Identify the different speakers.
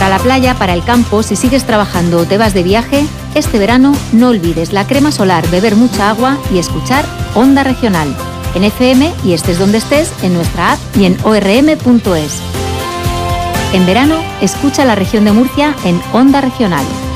Speaker 1: Para la playa, para el campo, si sigues trabajando o te vas de viaje, este verano no olvides la crema solar, beber mucha agua y escuchar Onda Regional. En FM y estés donde estés, en nuestra app y en orm.es. En verano, escucha la región de Murcia en Onda Regional.